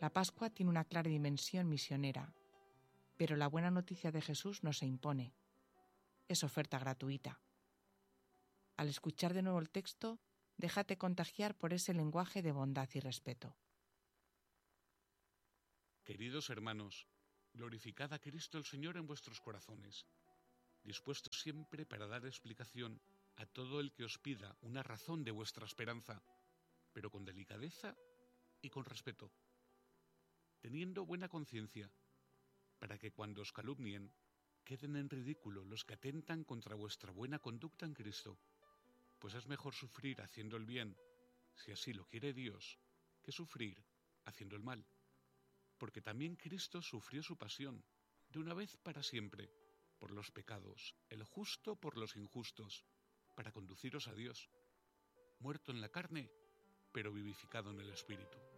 La Pascua tiene una clara dimensión misionera, pero la buena noticia de Jesús no se impone. Es oferta gratuita. Al escuchar de nuevo el texto, déjate contagiar por ese lenguaje de bondad y respeto. Queridos hermanos, glorificad a Cristo el Señor en vuestros corazones, dispuestos siempre para dar explicación a todo el que os pida una razón de vuestra esperanza, pero con delicadeza y con respeto, teniendo buena conciencia, para que cuando os calumnien, queden en ridículo los que atentan contra vuestra buena conducta en Cristo, pues es mejor sufrir haciendo el bien, si así lo quiere Dios, que sufrir haciendo el mal. Porque también Cristo sufrió su pasión, de una vez para siempre, por los pecados, el justo por los injustos, para conduciros a Dios, muerto en la carne, pero vivificado en el Espíritu.